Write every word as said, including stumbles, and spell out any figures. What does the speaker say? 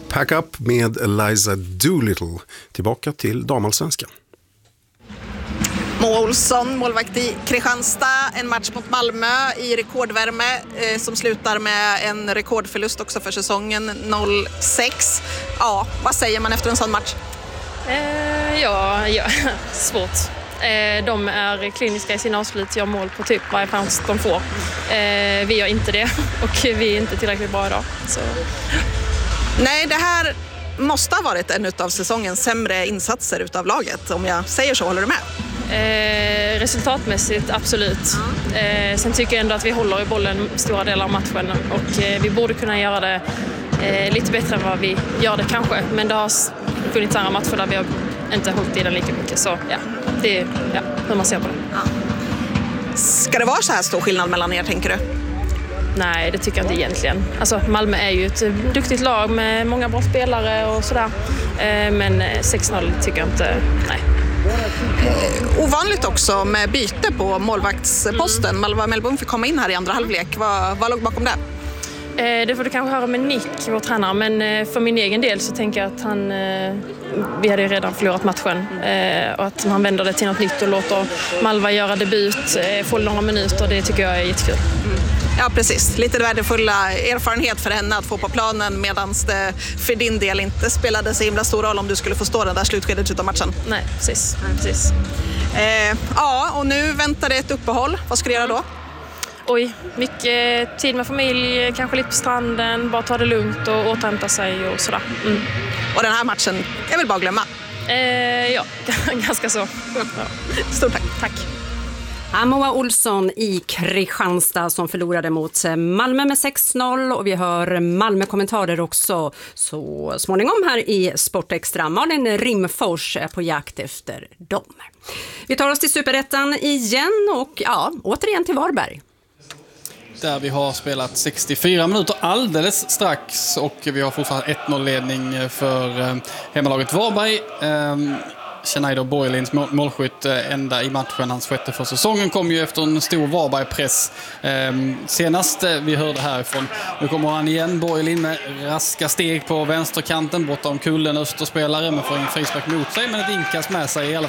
Pack Up med Eliza Doolittle. Tillbaka till damallsvenskan. Moa Olsson, målvakt i Kristianstad, en match mot Malmö i rekordvärme eh, som slutar med en rekordförlust också för säsongen noll sex. Ja, vad säger man efter en sån match? Eh, ja, ja, svårt. Eh, de är kliniska i sin avslut, gör mål på typ varje chans de får. Eh, vi gör inte det och vi är inte tillräckligt bra idag. Så. Nej, det här måste ha varit en av säsongens sämre insatser utav laget, om jag säger så. Håller du med? Eh, resultatmässigt, absolut. Eh, sen tycker jag ändå att vi håller i bollen stora delar av matchen och eh, vi borde kunna göra det eh, lite bättre än vad vi gör det kanske. Men det har funnits andra matcher där vi har inte hållit i den lika mycket. Så ja, det är ja, hur man ser på det. Ja. Ska det vara så här stor skillnad mellan er, tänker du? Nej, det tycker jag inte egentligen. Alltså, Malmö är ju ett duktigt lag med många bra spelare och sådär. Eh, men sex noll tycker jag inte, nej. Eh, ovanligt också med byte på målvaktsposten. Malva Mellbom fick komma in här i andra halvlek. Vad, vad låg bakom det? Eh, det får du kanske höra med Nick, vår tränare. Men eh, för min egen del så tänker jag att han... Eh, vi hade ju redan förlorat matchen. Eh, och att han vänder det till något nytt och låter Malva göra debut, eh, få några minuter. Det tycker jag är jättekul. Mm. Ja, precis. Lite värdefulla erfarenhet för henne att få på planen, medan det för din del inte spelade så himla stor roll om du skulle få stå den där slutskedet av matchen. Nej, precis. Nej, precis. Eh, ja, och nu väntar det ett uppehåll. Vad ska du göra då? Oj, mycket tid med familj, kanske lite på stranden, bara ta det lugnt och återhämta sig och sådär. Mm. Och den här matchen är väl bara att glömma? Eh, ja, ganska så. Ja. Stort tack. Tack. Moa Olsson i Kristianstad som förlorade mot Malmö med sex noll, och vi hör Malmö-kommentarer också så småningom här i Sportextra. Malin Rimfors är på jakt efter dem. Vi tar oss till Superettan igen och ja, återigen till Varberg. Där vi har spelat sextiofyra minuter alldeles strax och vi har fortfarande ett noll-ledning för hemmalaget Varberg. Schneider Borgelins målskytt ända i matchen, hans sjätte för säsongen, kom ju efter en stor Varberg-press. Senast vi hörde härifrån, nu kommer han igen, Borgelin med raska steg på vänsterkanten, bortom kullen österspelare, men får en frispark mot sig, men ett inkast med sig i alla